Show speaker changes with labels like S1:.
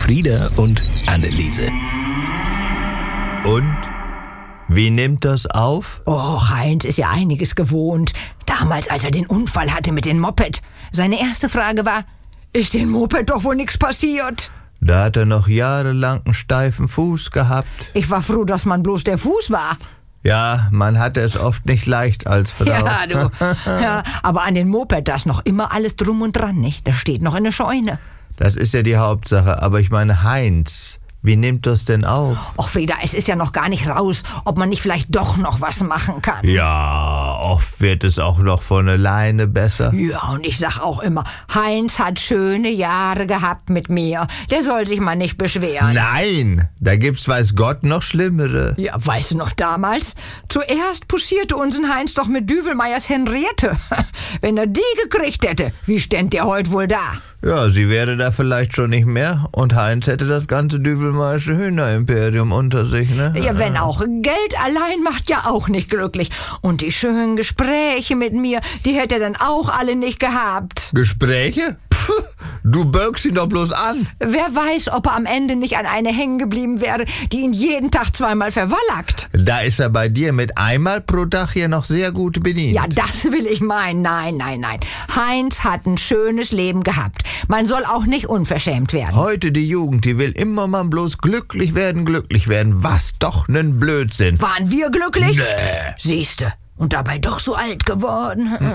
S1: Frieda und Anneliese.
S2: Und? Wie nimmt das auf?
S3: Oh, Heinz ist ja einiges gewohnt. Damals, als er den Unfall hatte mit dem Moped. Seine erste Frage war, ist dem Moped doch wohl nichts passiert?
S2: Da hat er noch jahrelang einen steifen Fuß gehabt.
S3: Ich war froh, dass man bloß der Fuß war.
S2: Ja, man hatte es oft nicht leicht als Frau.
S3: Ja, du. Ja, aber an den Moped, da ist noch immer alles drum und dran, nicht? Das steht noch in der Scheune.
S2: Das ist ja die Hauptsache. Aber ich meine, Heinz, wie nimmt das denn auf?
S3: Och, Frieda, es ist ja noch gar nicht raus, ob man nicht vielleicht doch noch was machen kann.
S2: Ja, oft wird es auch noch von alleine besser.
S3: Ja, und ich sag auch immer, Heinz hat schöne Jahre gehabt mit mir. Der soll sich mal nicht beschweren.
S2: Nein, da gibt's weiß Gott noch Schlimmere.
S3: Ja, weißt du noch damals? Zuerst poussierte unseren Heinz doch mit Düvelmeyers Henriette. Wenn er die gekriegt hätte, wie ständ der heute wohl da?
S2: Ja, sie wäre da vielleicht schon nicht mehr und Heinz hätte das ganze Dübelmeiersche Hühnerimperium unter sich, ne?
S3: Ja, wenn auch. Geld allein macht ja auch nicht glücklich. Und die schönen Gespräche mit mir, die hätte er dann auch alle nicht gehabt.
S2: Gespräche? Puh, du böckst ihn doch bloß an.
S3: Wer weiß, ob er am Ende nicht an eine hängen geblieben wäre, die ihn jeden Tag zweimal verwallackt.
S2: Da ist er bei dir mit einmal pro Tag hier noch sehr gut bedient.
S3: Ja, das will ich meinen. Nein. Heinz hat ein schönes Leben gehabt. Man soll auch nicht unverschämt werden.
S2: Heute die Jugend, die will immer mal bloß glücklich werden. Was doch nen Blödsinn.
S3: Waren wir glücklich?
S2: Nee.
S3: Siehste. Und dabei doch so alt geworden.